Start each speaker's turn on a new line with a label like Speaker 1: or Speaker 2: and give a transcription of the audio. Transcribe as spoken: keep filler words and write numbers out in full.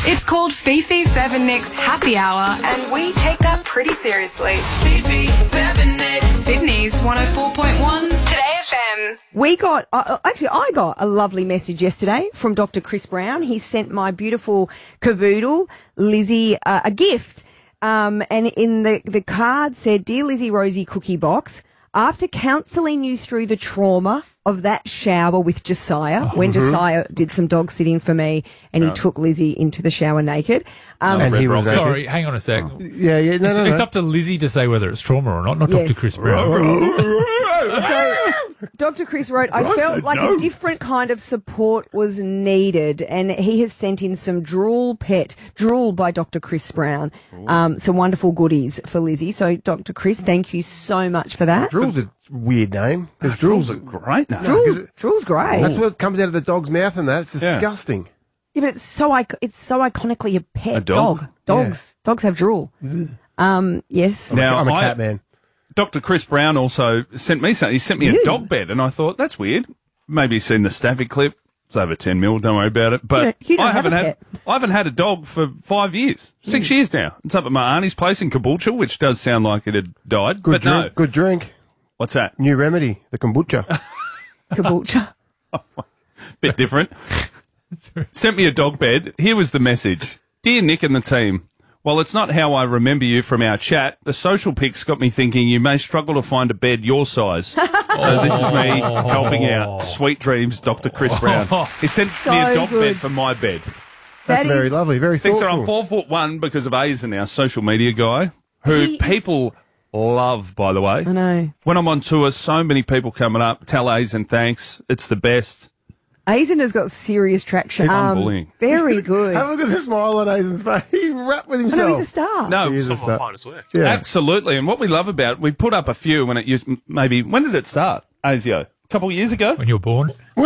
Speaker 1: It's called Fifi Fev and Nick's Happy Hour, and we take that pretty seriously. Fifi Fev and Nick. Sydney's one oh four point one Today F M.
Speaker 2: We got, uh, actually, I got a lovely message yesterday from Doctor Chris Brown. He sent my beautiful cavoodle, Lizzie, uh, a gift. Um, and in the, the card said, "Dear Lizzie Rosie Cookie Box, after counselling you through the trauma of that shower with Josiah, when
Speaker 3: Mm-hmm.
Speaker 2: Josiah did some dog sitting for me and he took Lizzie into the shower naked." Um,
Speaker 3: And he was
Speaker 4: Sorry, hang on a sec.
Speaker 3: Yeah, yeah, no,
Speaker 4: it's,
Speaker 3: no, no.
Speaker 4: it's up to Lizzie to say whether it's trauma or not, not
Speaker 2: Yes.
Speaker 4: Doctor Chris Brown.
Speaker 2: So, Doctor Chris wrote, "I felt like a different kind of support was needed," and he has sent in some drool pet, drool by Doctor Chris Brown, um, some wonderful goodies for Lizzie. So, Doctor Chris, thank you so much for that.
Speaker 3: Drool's a weird name. Because
Speaker 5: Drool's
Speaker 3: Drool's
Speaker 5: a great name.
Speaker 2: Drool, drool's great.
Speaker 3: That's what comes out of the dog's mouth and that. It's disgusting.
Speaker 2: Yeah, but it's so ic- it's so iconically a pet
Speaker 5: A dog?
Speaker 2: Dogs, dogs have drool. Um, yes.
Speaker 5: Now,
Speaker 3: I'm a
Speaker 5: I-
Speaker 3: cat man.
Speaker 5: Doctor Chris Brown also sent me something. He sent me a dog bed, and I thought, that's weird. Maybe he's seen the Staffy clip. It's over ten mil, don't worry about it. But
Speaker 2: You don't- you don't
Speaker 5: I
Speaker 2: have
Speaker 5: haven't
Speaker 2: a
Speaker 5: had
Speaker 2: pet.
Speaker 5: I haven't had a dog for five years. Six years now. It's up at my auntie's place in Caboolture, which does sound like it had died.
Speaker 3: Good
Speaker 5: but
Speaker 3: drink.
Speaker 5: no.
Speaker 3: Good drink.
Speaker 5: What's that?
Speaker 3: New remedy, the kombucha.
Speaker 2: Caboolture.
Speaker 5: Bit different. Sent me a dog bed. Here was the message. "Dear Nick and the team, while it's not how I remember you from our chat, the social pics got me thinking you may struggle to find a bed your size. So this is me helping out. Sweet dreams, Doctor Chris Brown." He sent
Speaker 2: So
Speaker 5: me a dog
Speaker 2: good.
Speaker 5: bed for my bed.
Speaker 3: That's
Speaker 2: That
Speaker 3: very
Speaker 2: is-
Speaker 3: lovely. Very
Speaker 5: Thinks that
Speaker 3: thoughtful.
Speaker 5: I'm four foot one because of Aizen, our social media guy, who
Speaker 2: He is-
Speaker 5: people love, by the way.
Speaker 2: I know.
Speaker 5: When I'm on tour, so many people coming up, tell Aizen thanks. It's the best.
Speaker 2: Aizen has got serious traction.
Speaker 5: Fun
Speaker 2: Um,
Speaker 5: bullying.
Speaker 2: very good.
Speaker 3: Have a look at the smile on Aizen's face. He rapped with
Speaker 2: I know
Speaker 3: himself.
Speaker 2: he's a star.
Speaker 5: No,
Speaker 3: He is a
Speaker 6: Some of my
Speaker 3: star.
Speaker 6: finest work.
Speaker 3: Yeah.
Speaker 5: absolutely. And what we love about it, we put up a few when it used, maybe, when did it start, Asio? A couple of years ago?
Speaker 4: When you were born.